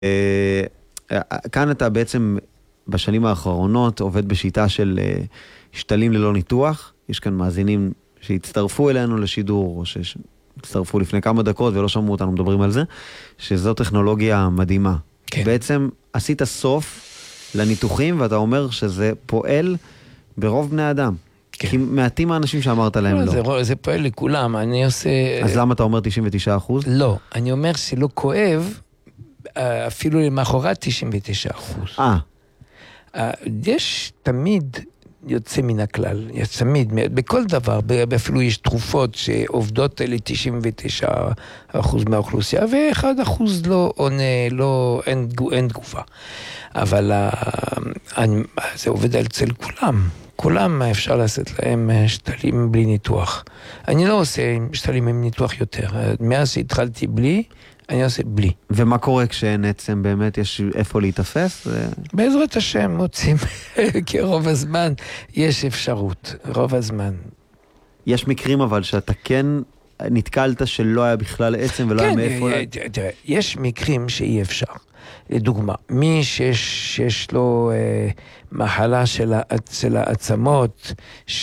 כאן אתה בעצם בשנים האחרונות עובד בשיטה של שתלים ללא ניתוח. יש כאן מאזינים שהצטרפו אלינו לשידור, או שהצטרפו לפני כמה דקות ולא שמעו אותנו מדברים על זה, שזו טכנולוגיה מדהימה. כן. בעצם עשית סוף לניתוחים, ואתה אומר שזה פועל ברוב בני אדם. כן. כי מעטים האנשים שאמרת להם לא. זה פועל לכולם, אני עושה... אז למה אתה אומר 99%? לא, אני אומר שלא כואב, אפילו למחרת 99%. יש תמיד יוצא מן הכלל, יש תמיד, בכל דבר, אפילו יש תרופות שעובדות ל99% מהאוכלוסייה, ו1% לא עונה, אין תגובה. אבל זה עובד אצל כולם. כולם אפשר לעשות להם שתלים בלי ניתוח. אני לא עושה שתלים עם ניתוח יותר. מאז שהתחלתי בלי, אני עושה בלי. ומה קורה כשאין עצם באמת? יש איפה להתאפס? בעזרת השם מוצאים, כי רוב הזמן יש אפשרות, רוב הזמן. יש מקרים אבל שאתה כן נתקלת שלא היה בכלל עצם ולא היה מאיפה... תראה, יש מקרים שאי אפשר. לדוגמה, מי שיש לו מחלה של העצמות,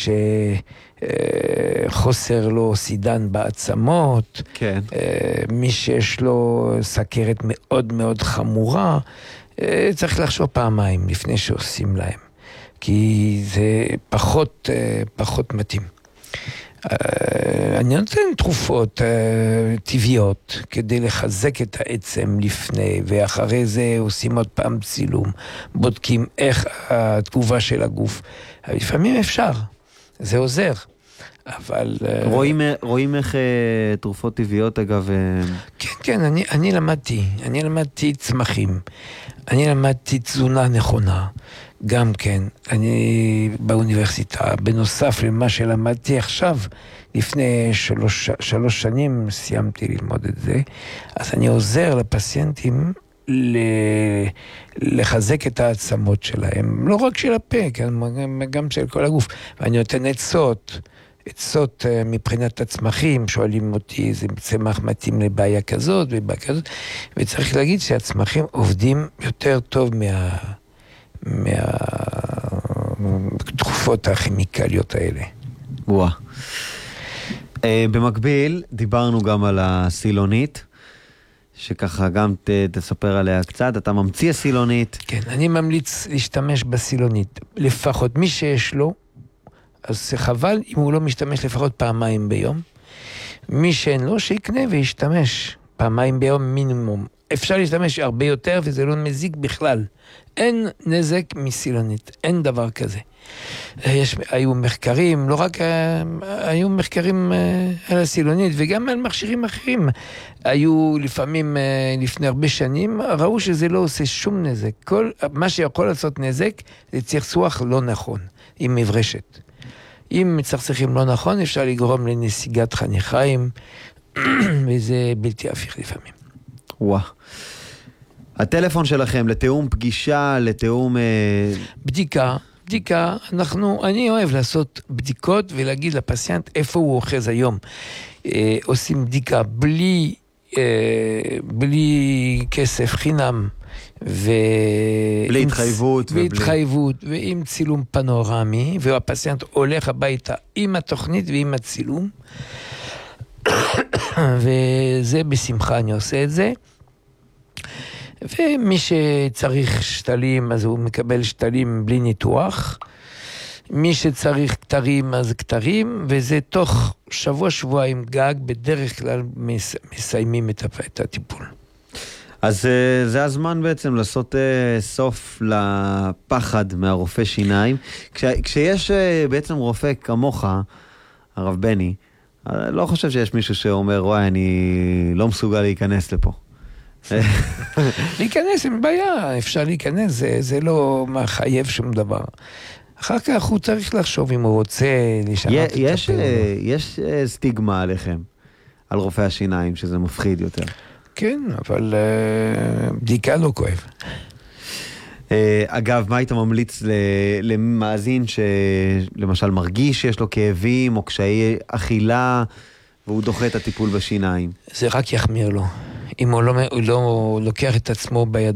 שחוסר לו סידן בעצמות, כן. מי שיש לו סכרת מאוד מאוד חמורה, צריך לחשוב פעמיים לפני שעושים להם, כי זה פחות מתאים. אני נותן תרופות טבעיות כדי לחזק את העצם לפני, ואחרי זה עושים עוד פעם צילום, בודקים איך התגובה של הגוף. לפעמים אפשר, זה עוזר, אבל... רואים איך תרופות טבעיות אגב... כן, אני למדתי צמחים, אני למדתי תזונה נכונה, גם כן, אני באוניברסיטה, בנוסף למה שלמדתי עכשיו, לפני 3 שנים סיימתי ללמוד את זה, אז אני עוזר לפציינטים לחזק את העצמות שלהם, לא רק של הפה, גם של כל הגוף, ואני נותן עצות מבחינת הצמחים, שואלים אותי איזה צמח מתאים לבעיה כזאת ובעיה כזאת, וצריך להגיד שהצמחים עובדים יותר טוב מהתרופות הכימיקליות האלה. וואה. במקביל, דיברנו גם על הסילונית, שככה גם תספר עליה קצת. אתה ממציא הסילונית. כן, אני ממליץ להשתמש בסילונית. לפחות מי שיש לו, אז זה חבל אם הוא לא משתמש לפחות פעמיים ביום. מי שאין לו, שיקנה וישתמש פעמיים ביום מינימום. אפשר להשתמש הרבה יותר וזה לא מזיק בכלל. אין נזק מסילונית, אין דבר כזה. היו מחקרים, לא רק היו מחקרים על הסילונית וגם על מכשירים אחרים. היו לפעמים לפני הרבה שנים, ראו שזה לא עושה שום נזק. מה שיכול לעשות נזק זה צחצוח לא נכון, עם מברשת. אם מצחצחים לא נכון, אפשר לגרום לנסיגת חניכיים, וזה בלתי הפיך לפעמים. וואו. הטלפון שלכם לתאום פגישה, לתאום... בדיקה, אני אוהב לעשות בדיקות ולהגיד לפציינט איפה הוא אוחז היום. עושים בדיקה בלי כסף חינם, בלי התחייבות. ועם צילום פנורמי, והפציינט הולך הביתה עם התוכנית ועם הצילום, וזה בשמחה אני עושה את זה. ומי שצריך שתלים, אז הוא מקבל שתלים בלי ניתוח. מי שצריך כתרים, אז כתרים, וזה תוך שבוע-שבועיים גג, בדרך כלל מסיימים את הטיפול. אז זה הזמן בעצם לעשות סוף לפחד מהרופא שיניים. כשיש בעצם רופא כמוך, הרב בני, לא חושב שיש מישהו שאומר, וואי, אני לא מסוגל להיכנס לפה. להיכנס עם בעיה, אפשר להיכנס, זה לא מחייב שום דבר. אחר כך הוא צריך לחשוב אם הוא רוצה לשנות את הפה. יש סטיגמה עליכם, על רופאי השיניים, שזה מפחיד יותר. כן, אבל בדיקה לא כואב. אגב, מה היית ממליץ למאזין שלמשל מרגיש שיש לו כאבים או קשיי אכילה, והוא דוחה את הטיפול בשיניים? זה רק יחמיר לו. אם הוא לא לוקח את עצמו ביד.